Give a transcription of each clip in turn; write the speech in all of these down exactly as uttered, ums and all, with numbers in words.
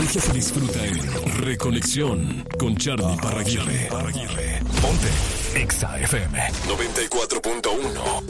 nostalgia se disfruta en Reconexión con Charly Parraguirre. Ponte Exa F M noventa y cuatro punto uno.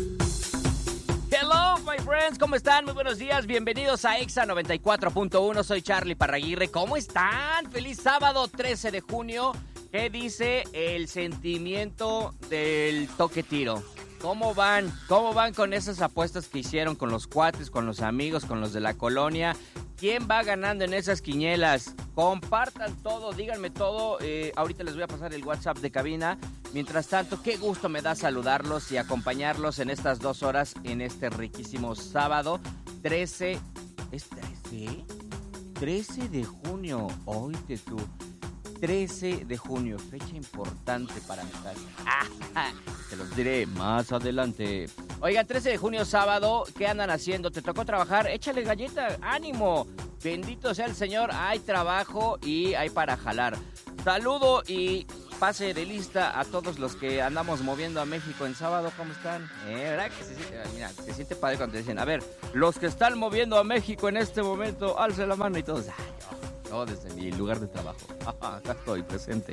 Hello, my friends, ¿cómo están? Muy buenos días, bienvenidos a Exa noventa y cuatro punto uno. Soy Charly Parraguirre. ¿Cómo están? Feliz sábado trece de junio. ¿Qué dice el sentimiento del toque tiro? ¿Cómo van? ¿Cómo van con esas apuestas que hicieron con los cuates, con los amigos, con los de la colonia? ¿Quién va ganando en esas quinielas? Compartan todo, díganme todo. Eh, ahorita les voy a pasar el WhatsApp de cabina. Mientras tanto, qué gusto me da saludarlos y acompañarlos en estas dos horas en este riquísimo sábado trece. ¿Es trece? trece de junio. Oíste tú. trece de junio, fecha importante para mi casa. Te los diré más adelante. Oiga, trece de junio, sábado, ¿qué andan haciendo? ¿Te tocó trabajar? Échale galleta, ánimo. Bendito sea el Señor, hay trabajo y hay para jalar. Saludo y pase de lista a todos los que andamos moviendo a México en sábado. ¿Cómo están? ¿Eh? ¿Verdad que se siente? Mira, se siente padre cuando te dicen, a ver, los que están moviendo a México en este momento, alce la mano y todos, ay, yo, yo desde mi lugar de trabajo. Acá estoy presente.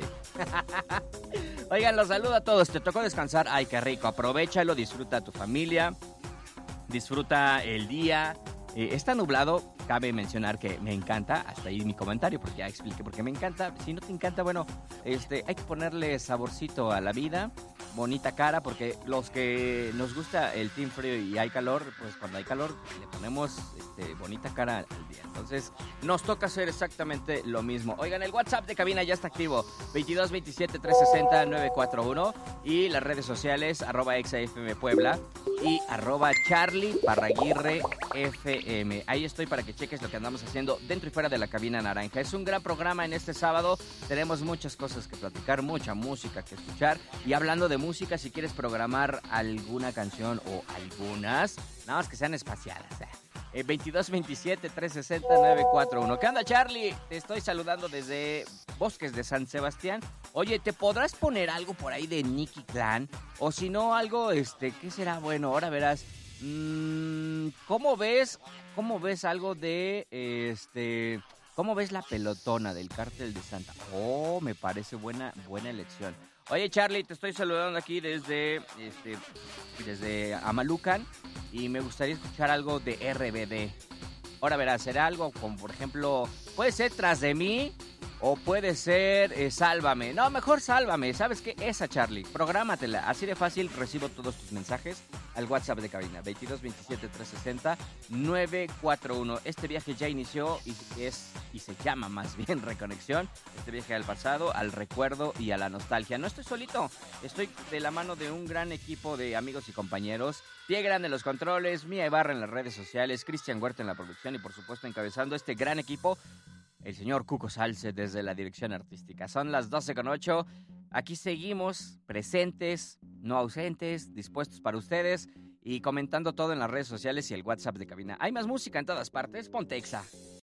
Oigan, los saludo a todos. ¿Te tocó descansar? Ay, qué rico. Aprovéchalo, disfruta a tu familia, disfruta el día. Eh, está nublado, cabe mencionar que me encanta, hasta ahí mi comentario, porque ya expliqué por qué me encanta. Si no te encanta, bueno, este, hay que ponerle saborcito a la vida, bonita cara, porque los que nos gusta el team frío y hay calor, pues cuando hay calor le ponemos este, bonita cara al día. Entonces, nos toca hacer exactamente lo mismo. Oigan, el WhatsApp de cabina ya está activo, veintidós veintisiete trescientos sesenta nueve cuatro uno, y las redes sociales, arroba exafm Puebla y arroba Charly Parraguirre F M. Ahí estoy para que cheques lo que andamos haciendo dentro y fuera de la cabina naranja. Es un gran programa en este sábado. Tenemos muchas cosas que platicar, mucha música que escuchar. Y hablando de música, si quieres programar alguna canción o algunas, nada más que sean espaciadas. Eh, veintidós veintisiete trescientos sesenta nueve cuatro uno. ¿Qué onda, Charly? Te estoy saludando desde Bosques de San Sebastián. Oye, ¿te podrás poner algo por ahí de Nicky Clan? O si no, algo, este, ¿qué será? Bueno, ahora verás. Mm, ¿Cómo ves? ¿Cómo ves algo de este? ¿Cómo ves la pelotona del Cártel de Santa? Oh, me parece buena, buena elección. Oye, Charly, te estoy saludando aquí desde este, desde Amalucan y me gustaría escuchar algo de R B D. Ahora verás, será algo como, por ejemplo, puede ser Tras de mí o puede ser eh, Sálvame. No, mejor Sálvame. ¿Sabes qué? Esa, Charly. Prográmatela. Así de fácil recibo todos tus mensajes al WhatsApp de cabina. veintidós veintisiete trescientos sesenta nueve cuatro uno. Este viaje ya inició y es y se llama más bien Reconexión. Este viaje al pasado, al recuerdo y a la nostalgia. No estoy solito. Estoy de la mano de un gran equipo de amigos y compañeros. Pie Grande en los controles, Mía Ibarra en las redes sociales, Cristian Huerta en la producción y por supuesto encabezando este gran equipo, el señor Cuco Salce desde la dirección artística. Son las doce con ocho. Aquí seguimos presentes, no ausentes, dispuestos para ustedes y comentando todo en las redes sociales y el WhatsApp de cabina. Hay más música en todas partes. Ponte Exa.